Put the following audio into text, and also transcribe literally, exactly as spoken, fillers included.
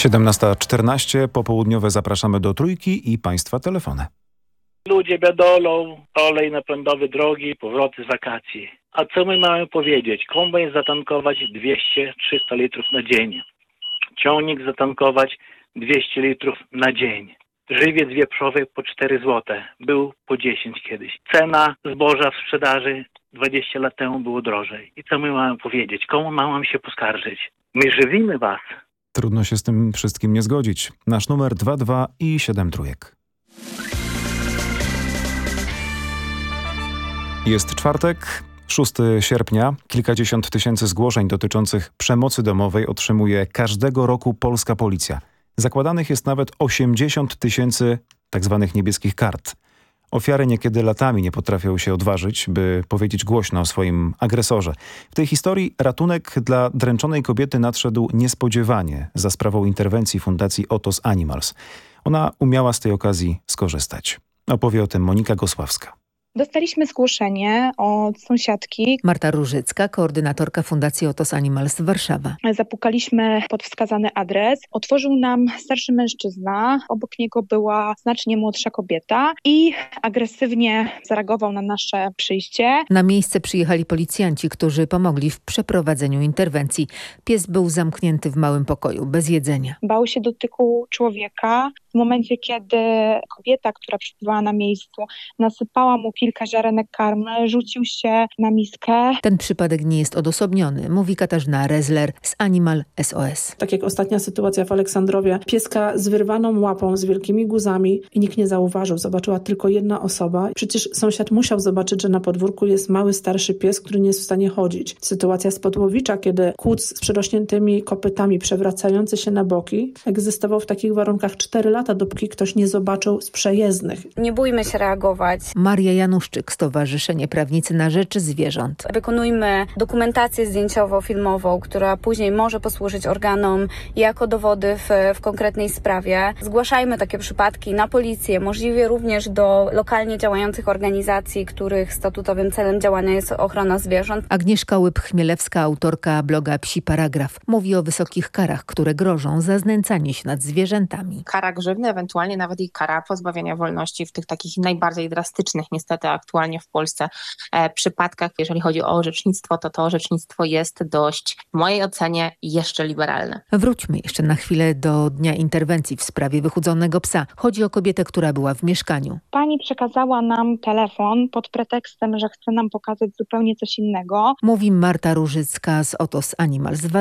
siedemnasta czternaście, popołudniowe zapraszamy do Trójki i Państwa telefony. Ludzie biadolą, olej napędowy drogi, powroty z wakacji. A co my mamy powiedzieć? Kombajn zatankować dwieście trzysta litrów na dzień. Ciągnik zatankować dwieście litrów na dzień. Żywiec wieprzowy po cztery złote. Był po dziesięć kiedyś. Cena zboża w sprzedaży dwadzieścia lat temu było drożej. I co my mamy powiedzieć? Komu mamy się poskarżyć? My żywimy was. Trudno się z tym wszystkim nie zgodzić. Nasz numer dwa dwa i siedem trójek. Jest czwartek, szóstego sierpnia. Kilkadziesiąt tysięcy zgłoszeń dotyczących przemocy domowej otrzymuje każdego roku polska policja. Zakładanych jest nawet osiemdziesiąt tysięcy tak zwanych niebieskich kart. Ofiary niekiedy latami nie potrafią się odważyć, by powiedzieć głośno o swoim agresorze. W tej historii ratunek dla dręczonej kobiety nadszedł niespodziewanie za sprawą interwencji Fundacji Otos Animals. Ona umiała z tej okazji skorzystać. Opowie o tym Monika Gosławska. Dostaliśmy zgłoszenie od sąsiadki. Marta Różycka, koordynatorka Fundacji Otos Animals Warszawa. Zapukaliśmy pod wskazany adres. Otworzył nam starszy mężczyzna. Obok niego była znacznie młodsza kobieta i agresywnie zareagował na nasze przyjście. Na miejsce przyjechali policjanci, którzy pomogli w przeprowadzeniu interwencji. Pies był zamknięty w małym pokoju, bez jedzenia. Bał się dotyku człowieka. W momencie, kiedy kobieta, która przebywała na miejscu, nasypała mu kilka ziarenek karmy, rzucił się na miskę. Ten przypadek nie jest odosobniony, mówi Katarzyna Rezler z Animal S O S. Tak jak ostatnia sytuacja w Aleksandrowie, pieska z wyrwaną łapą, z wielkimi guzami i nikt nie zauważył. Zobaczyła tylko jedna osoba. Przecież sąsiad musiał zobaczyć, że na podwórku jest mały, starszy pies, który nie jest w stanie chodzić. Sytuacja z Podłowicza, kiedy kłód z przerośniętymi kopytami, przewracający się na boki, egzystował w takich warunkach cztery lata, dopóki ktoś nie zobaczył z przejezdnych. Nie bójmy się reagować. Maria Januszczyk, Stowarzyszenie Prawnicy na Rzecz Zwierząt. Wykonujmy dokumentację zdjęciowo-filmową, która później może posłużyć organom jako dowody w, w konkretnej sprawie. Zgłaszajmy takie przypadki na policję, możliwie również do lokalnie działających organizacji, których statutowym celem działania jest ochrona zwierząt. Agnieszka Łyb-Chmielewska, autorka bloga Psi Paragraf, mówi o wysokich karach, które grożą za znęcanie się nad zwierzętami. Kara grzywny, ewentualnie nawet i kara pozbawienia wolności w tych takich najbardziej drastycznych niestety aktualnie w Polsce e, przypadkach. Jeżeli chodzi o orzecznictwo, to to orzecznictwo jest dość, w mojej ocenie, jeszcze liberalne. Wróćmy jeszcze na chwilę do dnia interwencji w sprawie wychudzonego psa. Chodzi o kobietę, która była w mieszkaniu. Pani przekazała nam telefon pod pretekstem, że chce nam pokazać zupełnie coś innego. Mówi Marta Różycka z Otos Animals